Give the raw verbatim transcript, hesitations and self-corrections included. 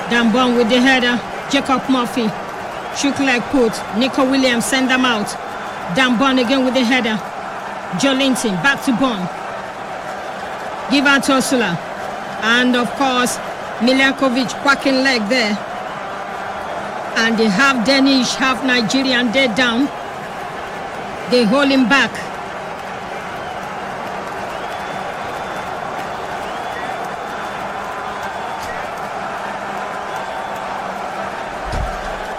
Dan Bon with the header. Jacob Murphy. Shook leg put. Nico Williams send them out. Dan Bon again with the header. Jolinton back to Bon. Give out to Ursula. And of course, Milankovic quacking leg there. And they have Danish, half Nigerian dead down. They hold him back.